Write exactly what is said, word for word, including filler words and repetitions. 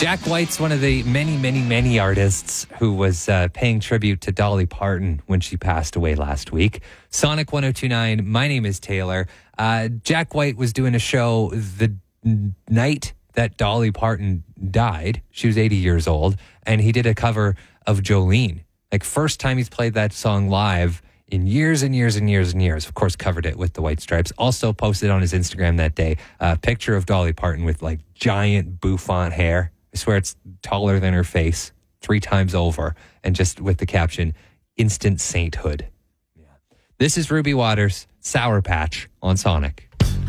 Jack White's one of the many, many, many artists who was uh, paying tribute to Dolly Parton when she passed away last week. Sonic one oh two point nine, my name is Taylor. Uh, Jack White was doing a show the night that Dolly Parton died. She was eighty years old, and he did a cover of Jolene. Like, first time he's played that song live in years and years and years and years. Of course, covered it with the White Stripes. Also posted on his Instagram that day a picture of Dolly Parton with like giant bouffant hair. I swear it's taller than her face, three times over, and just with the caption, instant sainthood. Yeah. This is Ruby Waters, Sour Patch on Sonic.